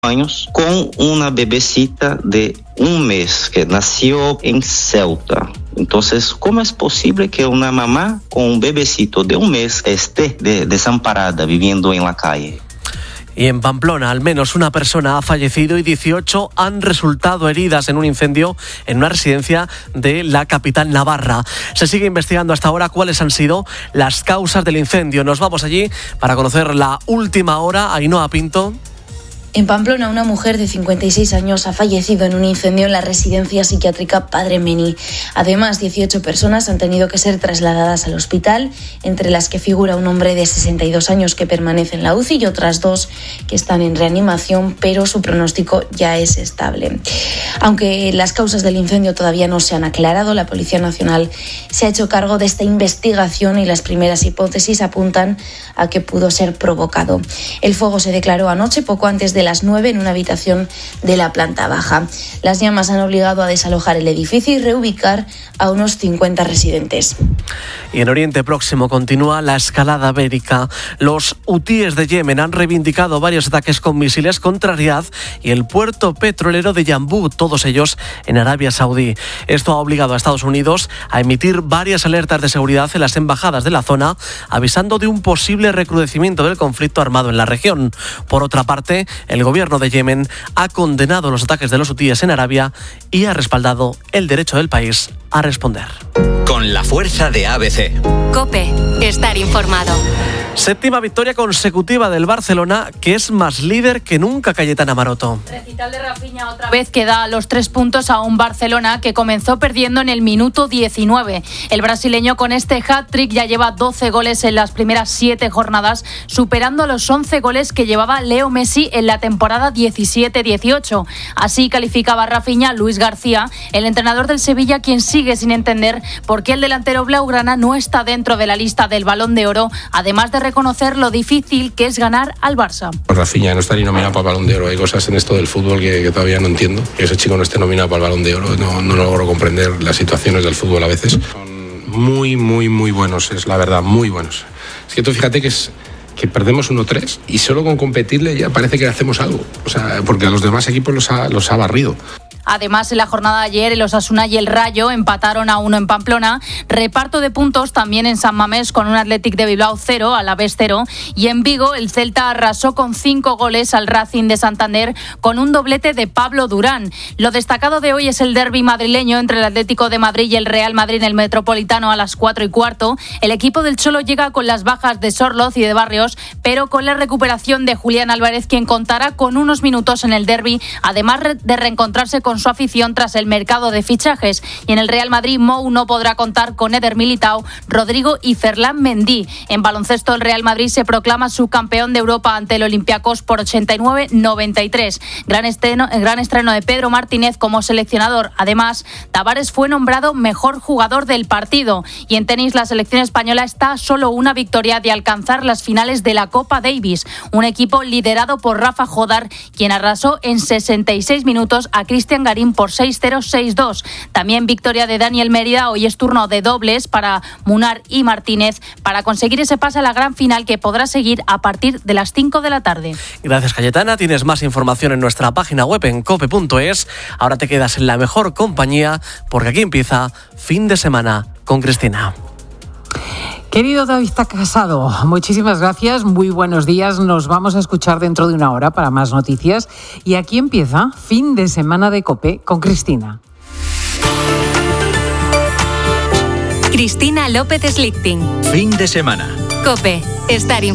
años con una bebecita de 1 mes que nació en Ceuta. Entonces, ¿cómo es posible que una mamá con un bebecito de 1 mes esté desamparada viviendo en la calle? Y en Pamplona, al menos una persona ha fallecido y 18 han resultado heridas en un incendio en una residencia de la capital navarra. Se sigue investigando hasta ahora cuáles han sido las causas del incendio. Nos vamos allí para conocer la última hora. Ainhoa Pinto. En Pamplona, una mujer de 56 años ha fallecido en un incendio en la residencia psiquiátrica Padre Mení. Además, 18 personas han tenido que ser trasladadas al hospital, entre las que figura un hombre de 62 años que permanece en la UCI y otras 2 que están en reanimación, pero su pronóstico ya es estable. Aunque las causas del incendio todavía no se han aclarado, la Policía Nacional se ha hecho cargo de esta investigación y las primeras hipótesis apuntan a que pudo ser provocado. El fuego se declaró anoche, poco antes de las 9, en una habitación de la planta baja. Las llamas han obligado a desalojar el edificio y reubicar a unos 50 residentes. Y en Oriente Próximo continúa la escalada bélica. Los hutíes de Yemen han reivindicado varios ataques con misiles contra Riad y el puerto petrolero de Yambú, todos ellos en Arabia Saudí. Esto ha obligado a Estados Unidos a emitir varias alertas de seguridad en las embajadas de la zona, avisando de un posible recrudecimiento del conflicto armado en la región. Por otra parte, el gobierno de Yemen ha condenado los ataques de los hutíes en Arabia y ha respaldado el derecho del país a responder. Con la fuerza de ABC. COPE. Estar informado. 7ª victoria consecutiva del Barcelona, que es más líder que nunca, Cayetana Maroto. Recital de Rafinha otra vez que da los 3 puntos a un Barcelona que comenzó perdiendo en el minuto 19. El brasileño con este hat-trick ya lleva 12 goles en las primeras 7 jornadas, superando los 11 goles que llevaba Leo Messi en la temporada 17-18. Así calificaba Rafinha Luis García, el entrenador del Sevilla, quien sigue sin entender por qué el delantero blaugrana no está dentro de la lista del Balón de Oro, además de reconocer lo difícil que es ganar al Barça. Rafinha no está ni nominado para el Balón de Oro. Hay cosas en esto del fútbol que todavía no entiendo. Que ese chico no esté nominado para el Balón de Oro. No logro comprender las situaciones del fútbol a veces. Son muy buenos, es la verdad, muy buenos. Es que tú fíjate que perdemos 1-3 y solo con competirle ya parece que hacemos algo. O sea, porque a los demás equipos los ha barrido. Además, en la jornada de ayer, el Osasuna y el Rayo empataron a 1 en Pamplona. Reparto de puntos también en San Mamés con un Athletic de Bilbao 0, Alavés 0. Y en Vigo, el Celta arrasó con 5 goles al Racing de Santander con un doblete de Pablo Durán. Lo destacado de hoy es el derbi madrileño entre el Atlético de Madrid y el Real Madrid en el Metropolitano a las 4:15. El equipo del Cholo llega con las bajas de Sorloz y de Barrios, pero con la recuperación de Julián Álvarez, quien contará con unos minutos en el derbi, además de reencontrarse con su afición tras el mercado de fichajes. Y en el Real Madrid, Mou no podrá contar con Eder Militao, Rodrigo y Ferland Mendy. En baloncesto, el Real Madrid se proclama subcampeón de Europa ante el Olympiacos por 89-93. Gran estreno de Pedro Martínez como seleccionador. Además, Tavares fue nombrado mejor jugador del partido. Y en tenis, la selección española está a solo una victoria de alcanzar las finales de la Copa Davis. Un equipo liderado por Rafa Jodar, quien arrasó en 66 minutos a Cristian Garín por 6-0, 6-2. También victoria de Daniel Mérida. Hoy es turno de dobles para Munar y Martínez para conseguir ese pase a la gran final que podrá seguir a partir de las 5 de la tarde. Gracias, Cayetana. Tienes más información en nuestra página web en cope.es. Ahora te quedas en la mejor compañía porque aquí empieza Fin de Semana con Cristina. Querido David Casado, muchísimas gracias, muy buenos días. Nos vamos a escuchar dentro de una hora para más noticias. Y aquí empieza Fin de Semana de COPE con Cristina. Cristina López Slichting. Fin de semana. COPE. Estar